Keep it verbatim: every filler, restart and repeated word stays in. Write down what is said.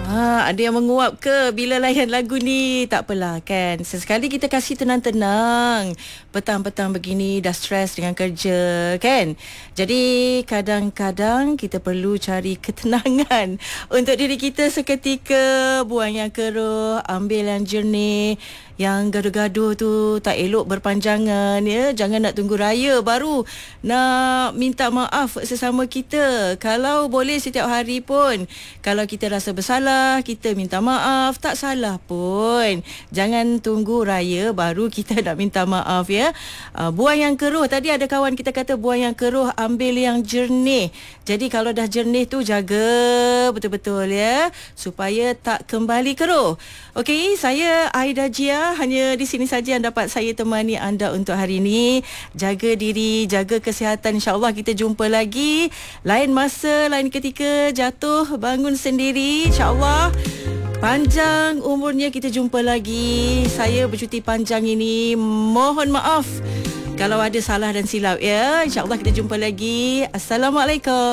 Ah, ada yang menguap ke bila layan lagu ni? Tak apalah kan. Sesekali kita kasih tenang-tenang. Petang-petang begini dah stres dengan kerja kan. Jadi kadang-kadang kita perlu cari ketenangan untuk diri kita seketika. Buang yang keruh, ambil yang jernih. Yang gaduh-gaduh tu tak elok berpanjangan ya. Jangan nak tunggu raya baru nak minta maaf sesama kita. Kalau boleh setiap hari pun. Kalau kita rasa bersalah, kita minta maaf. Tak salah pun. Jangan tunggu raya baru kita nak minta maaf ya. Uh, buang yang keruh. Tadi ada kawan kita kata buang yang keruh, ambil yang jernih. Jadi kalau dah jernih tu jaga betul-betul ya. Supaya tak kembali keruh. Okey, saya Aida Jia. Hanya di sini saja yang dapat saya temani anda untuk hari ini. Jaga diri, jaga kesihatan. InsyaAllah kita jumpa lagi. Lain masa, lain ketika, jatuh, bangun sendiri. InsyaAllah panjang umurnya kita jumpa lagi. Saya bercuti panjang ini. Mohon maaf kalau ada salah dan silap ya. InsyaAllah kita jumpa lagi. Assalamualaikum.